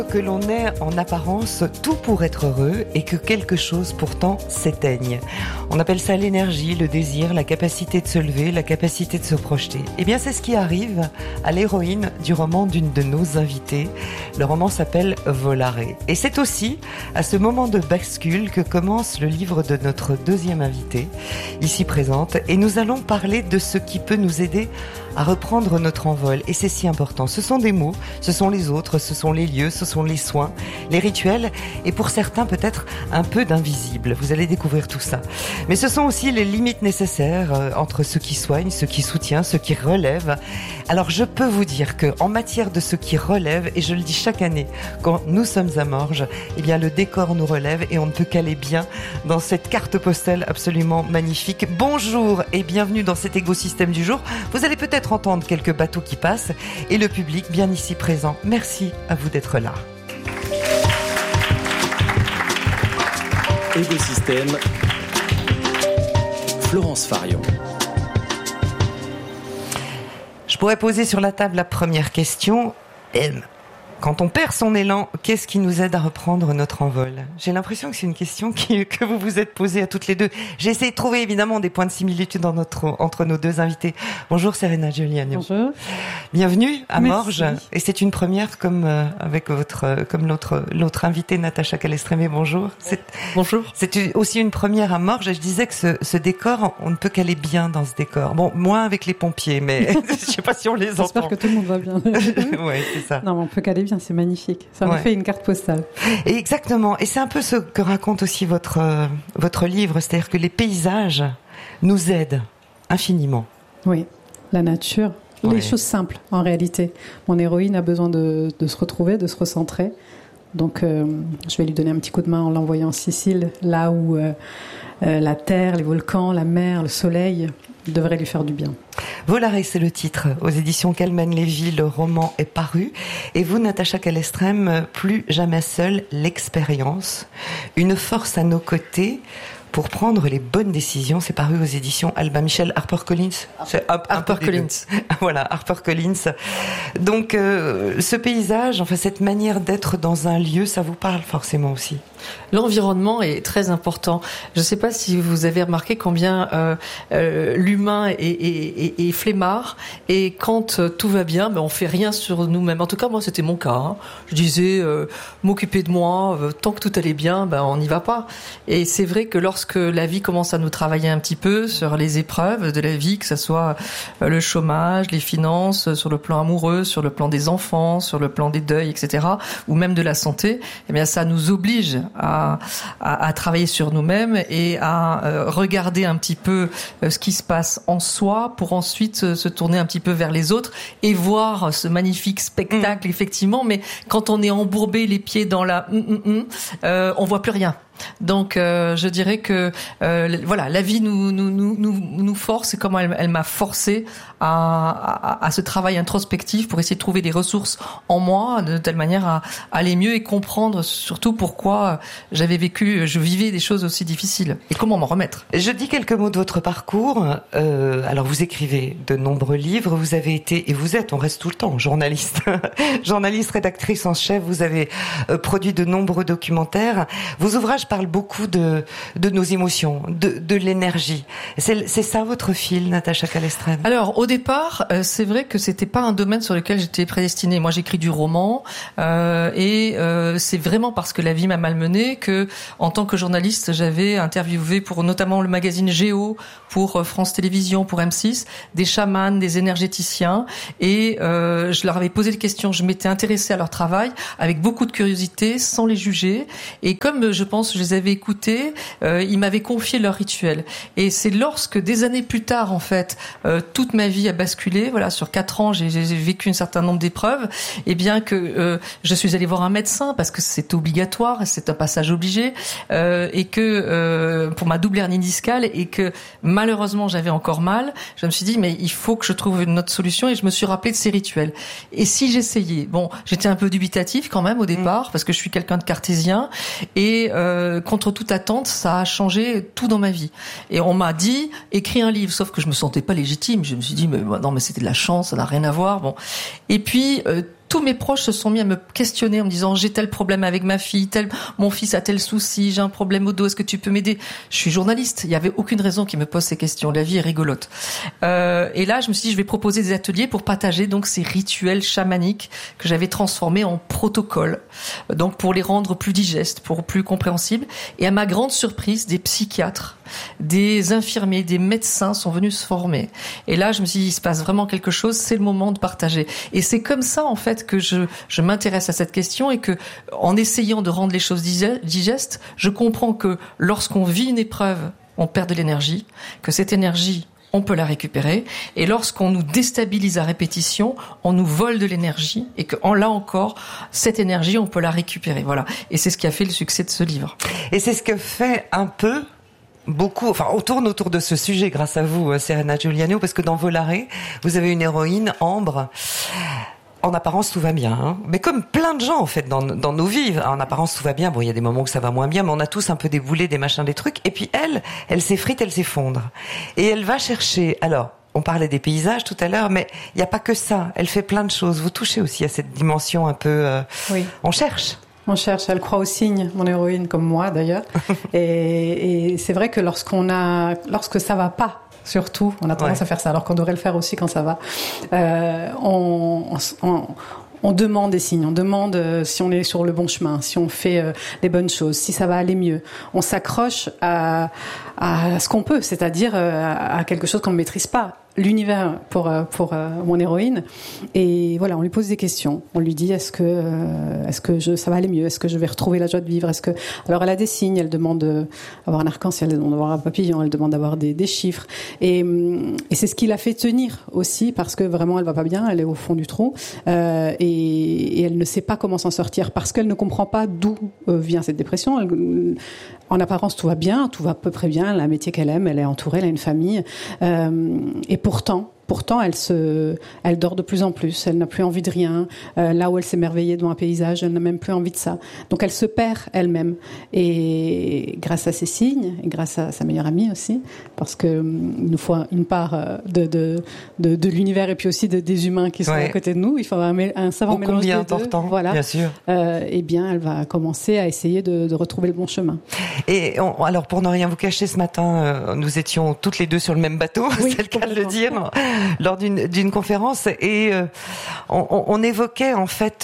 Que l'on ait en apparence tout pour être heureux et que quelque chose pourtant s'éteigne. On appelle ça l'énergie, le désir, la capacité de se lever, la capacité de se projeter. Eh bien, c'est ce qui arrive à l'héroïne du roman d'une de nos invitées. Le roman s'appelle Volare. Et c'est aussi à ce moment de bascule que commence le livre de notre deuxième invitée, ici présente. Et nous allons parler de ce qui peut nous aider à reprendre notre envol. Et c'est si important. Ce sont des mots, ce sont les autres, ce sont les lieux, ce sont les soins, les rituels et pour certains peut-être un peu d'invisible. Vous allez découvrir tout ça. Mais ce sont aussi les limites nécessaires entre ceux qui soignent, ceux qui soutiennent, ceux qui relèvent. Alors je peux vous dire que en matière de ceux qui relèvent, et je le dis chaque année quand nous sommes à Morges, eh bien le décor nous relève et on ne peut qu'aller bien dans cette carte postale absolument magnifique. Bonjour et bienvenue dans cet écosystème du jour. Vous allez peut-être entendre quelques bateaux qui passent et le public bien ici présent. Merci à vous d'être là. Écosystème, Florence Farion. Je pourrais poser sur la table la première question. Quand on perd son élan, qu'est-ce qui nous aide à reprendre notre envol ? J'ai l'impression que c'est une question que vous vous êtes posée à toutes les deux. J'ai essayé de trouver évidemment des points de similitude entre nos deux invités. Bonjour Serena Giuliani. Bonjour. Bienvenue à Morges. Merci. Et c'est une première comme l'autre invitée Natacha Calestrémé. Bonjour. Bonjour. C'est aussi une première à Morges. Et je disais que ce décor, on ne peut qu'aller bien dans ce décor. Bon, moins avec les pompiers, mais je sais pas si on les entend. J'espère que tout le monde va bien. Ouais, c'est ça. Non, mais on peut qu'aller bien. C'est magnifique. Ça en fait une carte postale. Et exactement. Et c'est un peu ce que raconte aussi votre livre. C'est-à-dire que les paysages nous aident infiniment. Oui. La nature. Les choses simples, en réalité. Mon héroïne a besoin de se retrouver, de se recentrer. Donc, je vais lui donner un petit coup de main en l'envoyant en Sicile, là où la terre, les volcans, la mer, le soleil devraient lui faire du bien. Volare, c'est le titre. Aux éditions Calman Lévy, le roman est paru. Et vous, Natacha Calestrémé, plus jamais seule, l'expérience, une force à nos côtés pour prendre les bonnes décisions. C'est paru aux éditions Albin Michel, HarperCollins. HarperCollins. Voilà, HarperCollins. Donc, ce paysage, enfin, cette manière d'être dans un lieu, ça vous parle forcément aussi. L'environnement est très important. Je ne sais pas si vous avez remarqué combien l'humain est flemmard et quand tout va bien, on fait rien sur nous-mêmes. En tout cas, moi, c'était mon cas. Hein. Je disais, m'occuper de moi, tant que tout allait bien, on n'y va pas. Et c'est vrai que lorsque la vie commence à nous travailler un petit peu sur les épreuves de la vie, que ce soit le chômage, les finances, sur le plan amoureux, sur le plan des enfants, sur le plan des deuils, etc., ou même de la santé, eh bien, ça nous oblige à travailler sur nous-mêmes et à regarder un petit peu ce qui se passe en soi pour ensuite se tourner un petit peu vers les autres et voir ce magnifique spectacle, effectivement. Mais quand on est embourbé les pieds dans la on voit plus rien. Donc je dirais que voilà, la vie nous force, et comment elle m'a forcé à ce travail introspectif pour essayer de trouver des ressources en moi de telle manière à aller mieux et comprendre surtout pourquoi je vivais des choses aussi difficiles et comment m'en remettre. Je dis quelques mots de votre parcours. Alors vous écrivez de nombreux livres, vous avez été et vous êtes, on reste tout le temps, journaliste, rédactrice en chef. Vous avez produit de nombreux documentaires. Vos ouvrages parle beaucoup de nos émotions, de l'énergie. C'est ça votre fil, Natacha Calestrémé ? Alors, au départ, c'est vrai que c'était pas un domaine sur lequel j'étais prédestinée. Moi, j'écris du roman, et c'est vraiment parce que la vie m'a malmenée que, en tant que journaliste, j'avais interviewé pour notamment le magazine Géo, pour France Télévisions, pour M6, des chamans, des énergéticiens, et je leur avais posé des questions. Je m'étais intéressée à leur travail avec beaucoup de curiosité, sans les juger, et comme je pense je les avais écoutés, ils m'avaient confié leur rituel. Et c'est lorsque, des années plus tard, en fait, toute ma vie a basculé, voilà, sur 4 ans, j'ai vécu un certain nombre d'épreuves, et bien que je suis allée voir un médecin, parce que c'est obligatoire, c'est un passage obligé, et que pour ma double hernie discale, et que malheureusement j'avais encore mal, je me suis dit, mais il faut que je trouve une autre solution, et je me suis rappelé de ces rituels. Et si j'essayais, bon, j'étais un peu dubitatif quand même au départ, parce que je suis quelqu'un de cartésien, et contre toute attente, ça a changé tout dans ma vie. Et on m'a dit, écris un livre, sauf que je me sentais pas légitime. Je me suis dit, mais non, mais c'était de la chance, ça n'a rien à voir. Bon. Et puis, tous mes proches se sont mis à me questionner en me disant j'ai tel problème avec ma fille, mon fils a tel souci, j'ai un problème au dos, est-ce que tu peux m'aider? Je suis journaliste, il y avait aucune raison qu'ils me posent ces questions. La vie est rigolote. Et là, je me suis dit je vais proposer des ateliers pour partager donc ces rituels chamaniques que j'avais transformés en protocoles, donc pour les rendre plus digestes, pour plus compréhensibles. Et à ma grande surprise, des psychiatres, des infirmiers, des médecins sont venus se former. Et là, je me suis dit, il se passe vraiment quelque chose, c'est le moment de partager. Et c'est comme ça, en fait, que je m'intéresse à cette question et que, en essayant de rendre les choses digestes, je comprends que lorsqu'on vit une épreuve, on perd de l'énergie, que cette énergie, on peut la récupérer. Et lorsqu'on nous déstabilise à répétition, on nous vole de l'énergie et que, là encore, cette énergie, on peut la récupérer. Voilà. Et c'est ce qui a fait le succès de ce livre. Et c'est ce que fait un peu beaucoup, enfin, on tourne autour de ce sujet grâce à vous, Serena Giuliano, parce que dans Volare, vous avez une héroïne, Ambre. En apparence, tout va bien, hein. Mais comme plein de gens, en fait, dans nos vies, en apparence, tout va bien. Bon, il y a des moments où ça va moins bien, mais on a tous un peu des boulets, des machins, des trucs. Et puis elle s'effrite, elle s'effondre. Et elle va chercher, alors, on parlait des paysages tout à l'heure, mais il n'y a pas que ça. Elle fait plein de choses. Vous touchez aussi à cette dimension un peu, oui. On cherche. On cherche, elle croit aux signes, mon héroïne, comme moi d'ailleurs. et c'est vrai que lorsque ça va pas, surtout, on a tendance à faire ça, alors qu'on devrait le faire aussi quand ça va. On demande des signes, on demande si on est sur le bon chemin, si on fait les bonnes choses, si ça va aller mieux. On s'accroche à ce qu'on peut, c'est-à-dire à quelque chose qu'on ne maîtrise pas. L'univers pour mon héroïne, et voilà, on lui pose des questions, on lui dit est-ce que ça va aller mieux, est-ce que je vais retrouver la joie de vivre, alors elle a des signes, elle demande d'avoir un arc-en-ciel, elle demande d'avoir un papillon, elle demande d'avoir des chiffres, et c'est ce qui l'a fait tenir aussi, parce que vraiment elle va pas bien, elle est au fond du trou, et elle ne sait pas comment s'en sortir parce qu'elle ne comprend pas d'où vient cette dépression. En apparence tout va bien, tout va à peu près bien, elle a un métier qu'elle aime, elle est entourée, elle a une famille, et pourtant, elle dort de plus en plus, elle n'a plus envie de rien. Là où elle s'émerveillait devant un paysage, elle n'a même plus envie de ça. Donc elle se perd elle-même. Et grâce à ses signes, et grâce à sa meilleure amie aussi, parce que il nous faut une part de l'univers et puis aussi des humains qui sont à côté de nous. Il faut un savant mélange des important, deux. Voilà. Bien sûr. Eh bien, elle va commencer à essayer de retrouver le bon chemin. Et alors, pour ne rien vous cacher, ce matin, nous étions toutes les deux sur le même bateau, c'est le cas de le dire, lors d'une conférence, et on évoquait en fait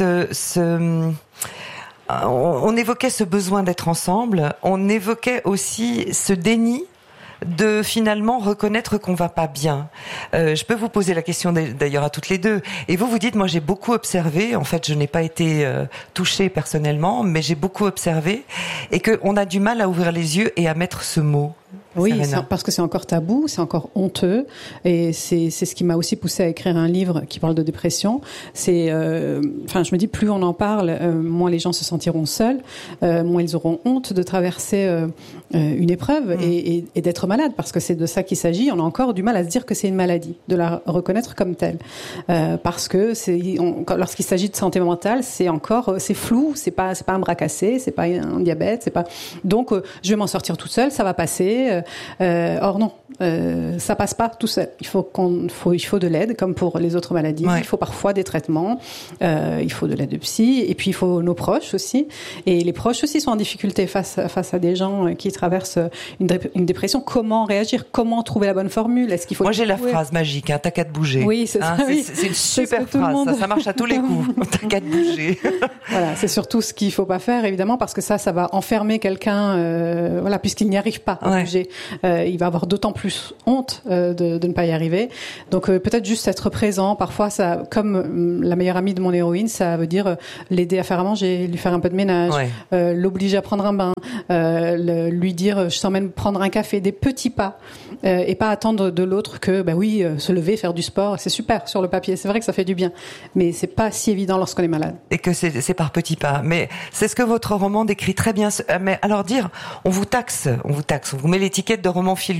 on évoquait ce besoin d'être ensemble, on évoquait aussi ce déni de finalement reconnaître qu'on va pas bien. Je peux vous poser la question d'ailleurs à toutes les deux. Et vous dites, moi j'ai beaucoup observé, en fait je n'ai pas été touchée personnellement, mais j'ai beaucoup observé, et qu'on a du mal à ouvrir les yeux et à mettre ce mot. Oui, parce que c'est encore tabou, c'est encore honteux, et c'est ce qui m'a aussi poussée à écrire un livre qui parle de dépression. Je me dis, plus on en parle, moins les gens se sentiront seuls, moins ils auront honte de traverser une épreuve et d'être malade, parce que c'est de ça qu'il s'agit. On a encore du mal à se dire que c'est une maladie, de la reconnaître comme telle, parce que lorsqu'il s'agit de santé mentale, c'est flou, c'est pas un bras cassé, c'est pas un diabète, c'est pas. Donc je vais m'en sortir toute seule, ça va passer. Or non, ça passe pas tout seul. Il faut de l'aide, comme pour les autres maladies. Ouais. Il faut parfois des traitements, il faut de l'aide de psy, et puis il faut nos proches aussi. Et les proches aussi sont en difficulté face à des gens qui traversent une dépression. Comment réagir? Comment trouver la bonne formule? Est-ce qu'il faut? Moi j'ai la phrase magique, t'as qu'à te bouger. Oui, c'est ça. C'est une super phrase. Ça marche à tous les coups. T'as qu'à te bouger. Voilà, c'est surtout ce qu'il faut pas faire, évidemment, parce que ça va enfermer quelqu'un, puisqu'il n'y arrive pas à bouger. Il va avoir d'autant plus honte de ne pas y arriver. Donc peut-être juste être présent. Parfois, ça, comme la meilleure amie de mon héroïne, ça veut dire l'aider à faire à manger, lui faire un peu de ménage, l'obliger à prendre un bain, lui dire je t'emmène prendre un café, des petits pas, et pas attendre de l'autre que se lever, faire du sport, c'est super sur le papier, c'est vrai que ça fait du bien, mais c'est pas si évident lorsqu'on est malade. Et que c'est par petits pas. Mais c'est ce que votre roman décrit très bien. Mais alors on vous taxe, on vous met l'étiquette de roman feel good.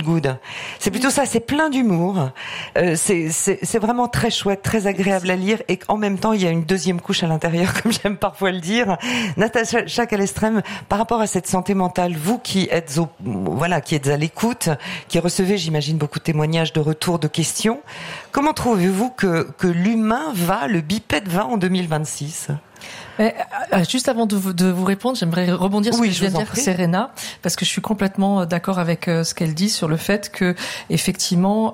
C'est plutôt ça, c'est plein d'humour. C'est vraiment très chouette, très agréable à lire, et en même temps, il y a une deuxième couche à l'intérieur, comme j'aime parfois le dire. Natacha Calestrem, par rapport à cette santé mentale, vous qui êtes qui êtes à l'écoute, qui recevez, j'imagine, beaucoup de témoignages, de retours, de questions, comment trouvez-vous que l'humain le bipède va en 2026? Mais, juste avant de vous répondre, j'aimerais rebondir sur ce que vient de dire Serena, parce que je suis complètement d'accord avec ce qu'elle dit sur le fait que effectivement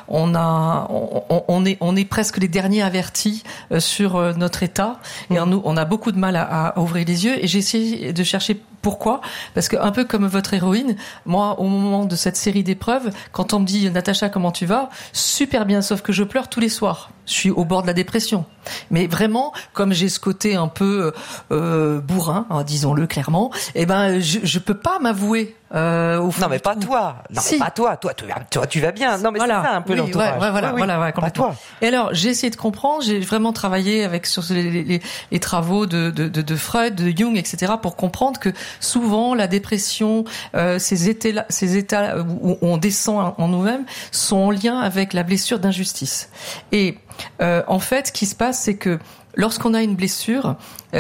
on est presque les derniers avertis sur notre état, et on a beaucoup de mal à ouvrir les yeux, et j'ai essayé de chercher pourquoi, parce que un peu comme votre héroïne, moi au moment de cette série d'épreuves, quand on me dit Natacha, comment tu vas? Super bien, sauf que je pleure tous les soirs. Je suis au bord de la dépression. Mais vraiment, comme j'ai ce côté un peu bourrin, disons-le clairement, je peux pas m'avouer au fond. Non, mais pas toi. Non, si. Pas toi. Toi, tu vas bien. Non, mais voilà. C'est ça un peu l'entourage. Voilà, pas toi. Et alors, j'ai essayé de comprendre. J'ai vraiment travaillé sur les travaux de Freud, de Jung, etc., pour comprendre que souvent la dépression, ces états où on descend en nous-mêmes, sont en lien avec la blessure d'injustice. Et en fait, ce qui se passe, c'est que lorsqu'on a une blessure,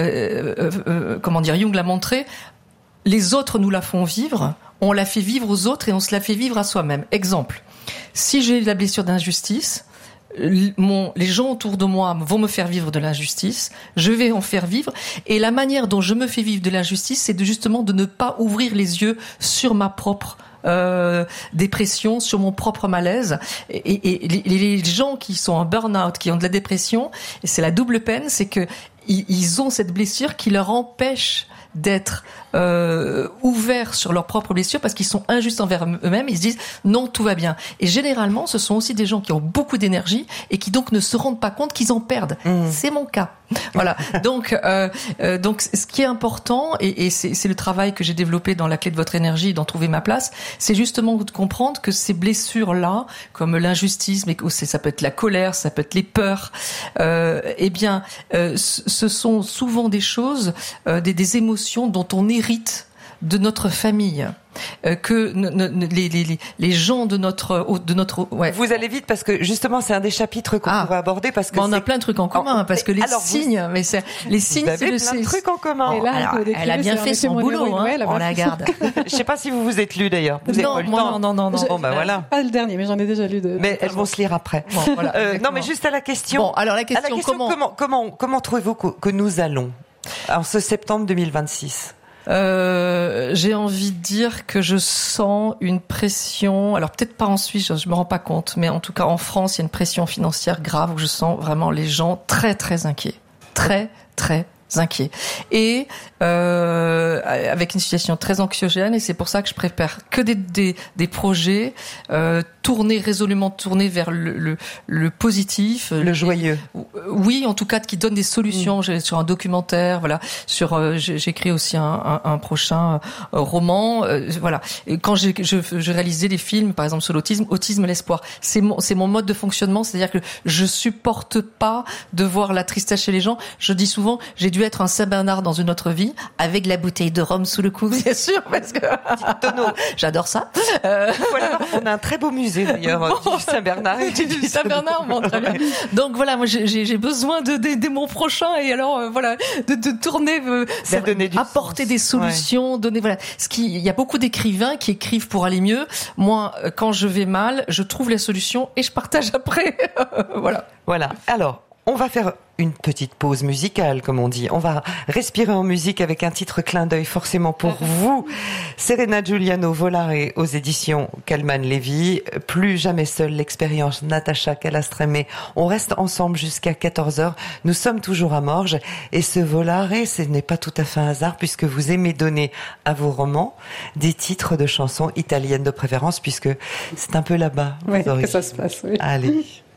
Jung l'a montré, les autres nous la font vivre, on la fait vivre aux autres et on se la fait vivre à soi-même. Exemple, si j'ai la blessure d'injustice, les gens autour de moi vont me faire vivre de l'injustice, je vais en faire vivre, et la manière dont je me fais vivre de l'injustice, c'est justement de ne pas ouvrir les yeux sur ma propre dépression, sur mon propre malaise, et les gens qui sont en burn-out, qui ont de la dépression, et c'est la double peine, c'est que ils ont cette blessure qui leur empêche d'être ouverts sur leurs propres blessures, parce qu'ils sont injustes envers eux-mêmes. Ils se disent non, tout va bien. Et généralement, ce sont aussi des gens qui ont beaucoup d'énergie et qui donc ne se rendent pas compte qu'ils en perdent. C'est mon cas. Voilà. Donc, ce qui est important, et c'est le travail que j'ai développé dans la clé de votre énergie, d'en trouver ma place, c'est justement de comprendre que ces blessures-là, comme l'injustice, mais aussi ça peut être la colère, ça peut être les peurs, ce sont souvent des choses, des émotions dont on hérite de notre famille, que les gens de notre Vous allez vite, parce que justement c'est un des chapitres qu'on va aborder, parce que on a plein de trucs en commun, parce que les signes, les signes, c'est plein de trucs en commun. Et là, alors, elle a bien fait son boulot, on la garde. Je sais pas si vous êtes lu d'ailleurs. Non. Bon, voilà. Pas le dernier, mais j'en ai déjà lu deux. Mais elles vont se lire après. Bon, voilà, non, mais juste à la question. Bon, alors la question comment trouvez-vous que nous allons en ce septembre 2026? J'ai envie de dire que je sens une pression, alors peut-être pas en Suisse, je me rends pas compte, mais en tout cas en France, il y a une pression financière grave où je sens vraiment les gens très très inquiets, très très inquiets, et avec une situation très anxiogène, et c'est pour ça que je prépare que des projets résolument tournés vers le positif, le joyeux. Oui, en tout cas qui donnent des solutions. Sur un documentaire, voilà, j'écris aussi un prochain roman, voilà. Et quand je réalisais des films, par exemple sur l'autisme et l'espoir, c'est mon mode de fonctionnement, c'est-à-dire que je supporte pas de voir la tristesse chez les gens. Je dis souvent, j'ai dû être un Saint-Bernard dans une autre vie, avec la bouteille de rhum sous le cou, bien sûr, parce que j'adore ça. Voilà, on a un très beau musée d'ailleurs du Saint-Bernard. Du Saint-Bernard, bon, très bien. Donc voilà, moi j'ai besoin d'aider mon prochain, et alors voilà, de tourner apporter des solutions, voilà. Il y a beaucoup d'écrivains qui écrivent pour aller mieux. Moi, quand je vais mal, je trouve les solutions et je partage après. Voilà. Alors, on va faire une petite pause musicale, comme on dit. On va respirer en musique avec un titre clin d'œil forcément pour vous. Serena Giuliano, Volare, aux éditions Calman Lévy. Plus jamais seule, l'expérience Natacha Calestrem. On reste ensemble jusqu'à 14h. Nous sommes toujours à Morges. Et ce Volare, ce n'est pas tout à fait un hasard, puisque vous aimez donner à vos romans des titres de chansons italiennes de préférence, puisque c'est un peu là-bas. Oui, que ça se passe, oui. Allez.